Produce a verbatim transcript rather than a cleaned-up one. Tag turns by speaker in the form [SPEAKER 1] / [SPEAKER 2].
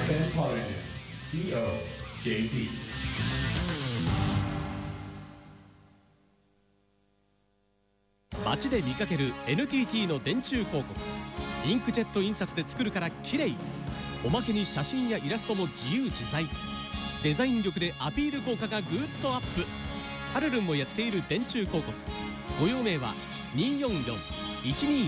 [SPEAKER 1] Japan College シーオージェーティー。
[SPEAKER 2] 街で見かける エヌティーティー の電柱広告。インクジェット印刷で作るから綺麗。おまけに写真やイラストも自由自在。デザイン力でアピール効果がぐーっとアップ。ハルルンもやっている電柱広告。ご用命はにーよんよん いちにー